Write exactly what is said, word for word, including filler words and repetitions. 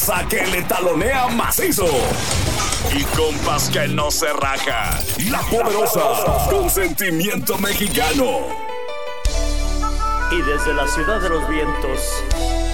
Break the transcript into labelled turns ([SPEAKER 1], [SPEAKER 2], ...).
[SPEAKER 1] A que le talonea macizo. Y compas que no se raja. La poderosa, con sentimiento mexicano.
[SPEAKER 2] Y desde la ciudad de los vientos